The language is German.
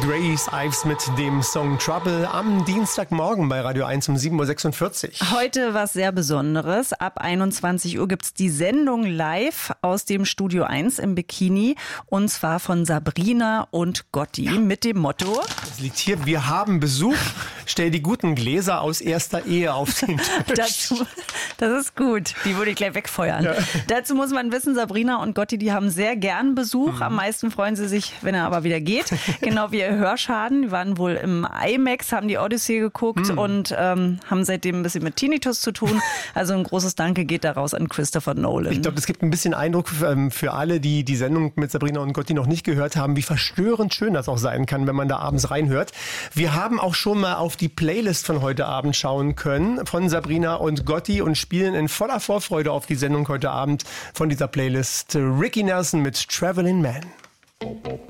Grace Ives mit dem Song Trouble am Dienstagmorgen bei Radio 1 um 7.46 Uhr. Heute was sehr Besonderes. Ab 21 Uhr gibt's die Sendung live aus dem Studio 1 im Bikini. Und zwar von Sabrina und Gotti mit dem Motto: Es liegt hier, wir haben Besuch. Stell die guten Gläser aus erster Ehe auf den Tisch. Das ist gut. Die würde ich gleich wegfeuern. Ja. Dazu muss man wissen, Sabrina und Gotti, die haben sehr gern Besuch. Am meisten freuen sie sich, wenn er aber wieder geht. Genau wie ihr Hörschaden. Die waren wohl im IMAX, haben die Odyssey geguckt und haben seitdem ein bisschen mit Tinnitus zu tun. Also ein großes Danke geht daraus an Christopher Nolan. Ich glaube, das gibt ein bisschen Eindruck für alle, die die Sendung mit Sabrina und Gotti noch nicht gehört haben, wie verstörend schön das auch sein kann, wenn man da abends reinhört. Wir haben auch schon mal auf die Playlist von heute Abend schauen können von Sabrina und Gotti und spielen in voller Vorfreude auf die Sendung heute Abend von dieser Playlist Ricky Nelson mit Traveling Man.